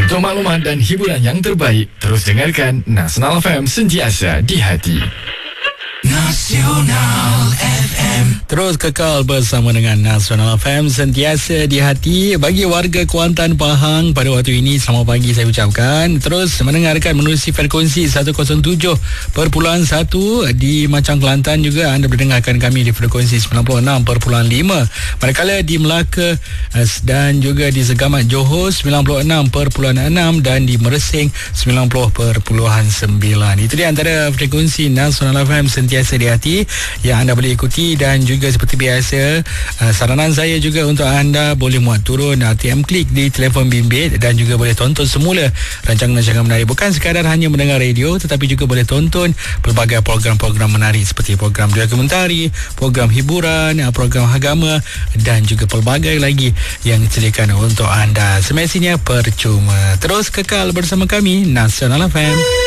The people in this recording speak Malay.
Untuk maklumat dan hiburan yang terbaik, terus dengarkan Nasional FM, sentiasa di hati. Nasional FM. Terus kekal bersama dengan Nasional FM, sentiasa di hati. Bagi warga Kuantan, Pahang, pada waktu ini selamat pagi saya ucapkan. Terus mendengarkan menerusi frekuensi 107.1 di Macang, Kelantan juga. Anda mendengarkan kami di frekuensi 96.5. Manakala di Melaka dan juga di Segamat Johor 96.6 dan di Mersing 90.9. Itu dia antara frekuensi Nasional FM sentiasa di hati yang anda boleh ikuti. Dan juga seperti biasa, saranan saya juga untuk anda boleh muat turun RTM Klik di telefon bimbit dan juga boleh tonton semula rancangan-rancangan menarik. Bukan sekadar hanya mendengar radio, tetapi juga boleh tonton pelbagai program-program menarik seperti program dokumentari, program hiburan, program agama dan juga pelbagai lagi yang disediakan untuk anda. Semestinya percuma. Terus kekal bersama kami Nasional FM.